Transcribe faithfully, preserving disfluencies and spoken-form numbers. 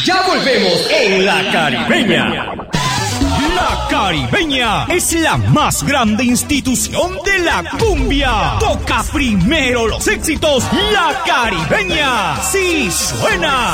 Ya volvemos en La Caribeña. La Caribeña es la más grande institución de la cumbia. Toca primero los éxitos. La Caribeña sí suena.